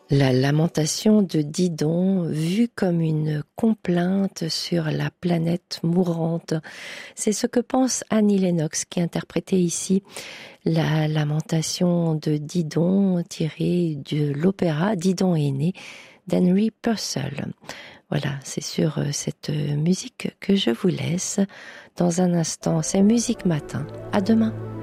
La lamentation de Didon, vue comme une complainte sur la planète mourante. C'est ce que pense Annie Lennox, qui interprétait ici la lamentation de Didon, tirée de l'opéra Didon est né d'Henry Purcell. Voilà, c'est sur cette musique que je vous laisse. Dans un instant, c'est Musique Matin. À demain.